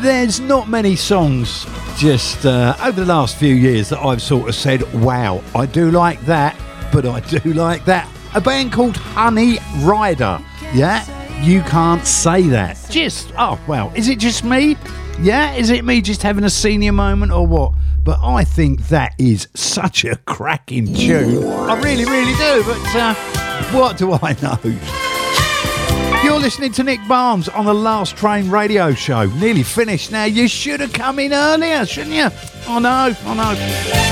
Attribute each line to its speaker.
Speaker 1: There's not many songs just over the last few years that I've sort of said, wow, I do like that, but I do like that. A band called Honey Rider. Yeah, you can't say that. Just, oh, well, is it just me? Yeah, is it me just having a senior moment or what? But I think that is such a cracking tune. I really, really do, but what do I know? You're listening to Nick Barnes on the Last Train radio show. Nearly finished now. You should have come in earlier, shouldn't you? I know.